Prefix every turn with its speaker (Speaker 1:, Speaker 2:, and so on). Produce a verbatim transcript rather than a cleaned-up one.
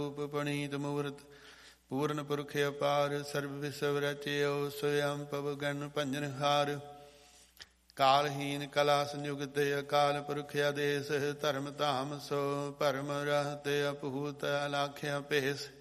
Speaker 1: ਰੂਪ ਪਣੀਤ ਮੂਰਤ ਪੂਰਨ ਪੁਰਖ ਅਪਾਰ ਸਰਬ ਵਿਸਵ ਰਚਿਓ ਸੋਇਮ ਪਵ ਗਨ ਭੰਜਨ ਹਾਰ ਕਾਲਹੀਨ ਕਲਾ ਸੰਯੁਗਤ ਅਕਾਲ ਪੁਰਖ ਆਦੇਸ ਧਰਮ ਧਾਮ ਸੋ ਭਰਮ ਰਹਤ ਅਪਹੂਤ ਅਲਾਖਿਆ ਭੇਸ